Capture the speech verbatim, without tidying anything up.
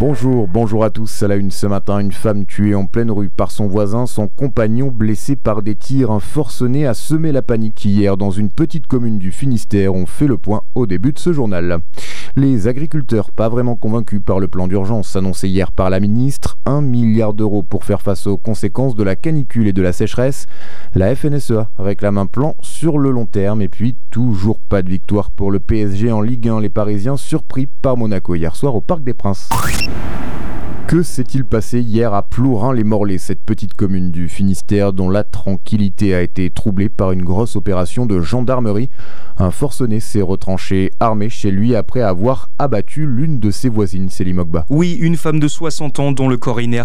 Bonjour, bonjour à tous. À la une ce matin, une femme tuée en pleine rue par son voisin, son compagnon blessé par des tirs. Un forcené a semé la panique hier dans une petite commune du Finistère. On fait le point au début de ce journal. Les agriculteurs, pas vraiment convaincus par le plan d'urgence annoncé hier par la ministre, un milliard d'euros pour faire face aux conséquences de la canicule et de la sécheresse. La F N S E A réclame un plan sur le long terme et puis toujours pas de victoire pour le P S G en Ligue un. Les Parisiens surpris par Monaco hier soir au Parc des Princes. Que s'est-il passé hier à Plourin-les-Morlaix, cette petite commune du Finistère dont la tranquillité a été troublée par une grosse opération de gendarmerie? Un forcené s'est retranché armé chez lui après avoir abattu l'une de ses voisines, Céline Mogba. Oui, une femme de soixante ans dont le corps inerte